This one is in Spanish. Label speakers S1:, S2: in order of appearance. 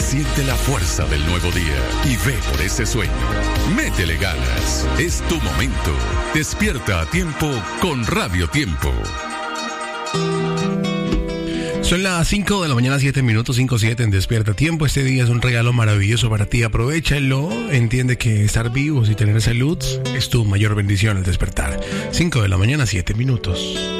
S1: Siente la fuerza del nuevo día y ve por ese sueño. Métele ganas. Es tu momento. Despierta a tiempo con Radio Tiempo.
S2: Son las 5 de la mañana, 7 minutos, 5:07 en Despierta Tiempo. Este día es un regalo maravilloso para ti. Aprovéchalo. Entiende que estar vivos y tener salud es tu mayor bendición al despertar. 5 de la mañana, 7 minutos.